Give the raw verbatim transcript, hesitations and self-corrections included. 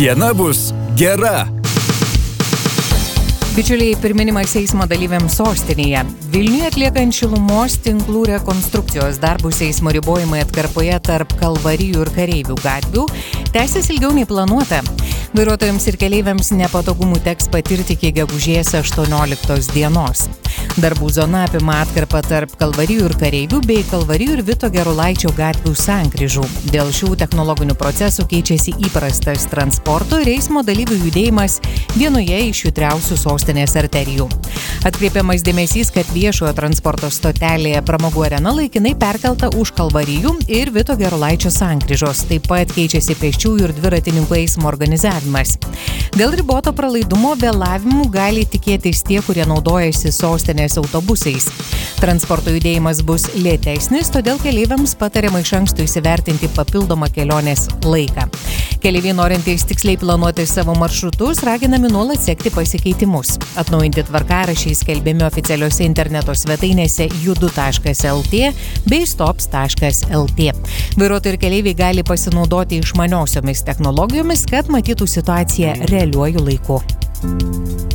diena bus gera. Bičiuliai, pirminimas eismo dalyviams sostinėje. Vilniuje atliekant šilumos tinklų rekonstrukcijos darbus eismo ribojimai atkarpoje tarp Kalvarijų ir Kareivių gatvių tęsis ilgiau nei planuota. Vairuotojams ir keleiviams nepatogumų teks patirti iki gegužės aštuonioliktos dienos. Darbų zona apima atkarpą tarp Kalvarijų ir Kareivių bei Kalvarijų ir Vito Gerulaičio gatvių sankryžų. Dėl šių technologinių procesų keičiasi įprastas transporto ir eismo dalyvių judėjimas vienoje iš judriausių sostinės arterijų. Atkreipiamas dėmesys, kad viešojo transporto stotelėje Pramogų arena laikinai perkelta už Kalvarijų ir Vito Gerulaičio sankryžos. Taip pat keičiasi pėsčiųjų ir dviratininkų eismo organizavimas. Dėl riboto pralaidumo vėlavimų gali tikėtis tie, kurie naudojasi sostinės autobusais. Transporto judėjimas bus lėtesnis, todėl keleiviams patariama iš anksto įsivertinti papildomą kelionės laiką. Keleiviai norintys tiksliai planuoti savo maršrutus raginami nuolat sekti pasikeitimus. Atnaujinti tvarkaraščiai skelbiami oficialiuose interneto svetainėse judu taškas lt bei stops taškas lt. Vairuotojai ir keleiviai gali pasinaudoti išmaniosiomis technologijomis, kad matytų situaciją realiuoju laiku.